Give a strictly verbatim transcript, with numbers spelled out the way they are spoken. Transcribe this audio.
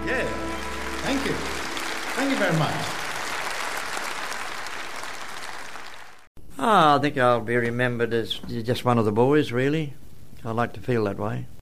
Yeah. Thank you. Thank you very much. Oh, I think I'll be remembered as just one of the boys, really. I like to feel that way.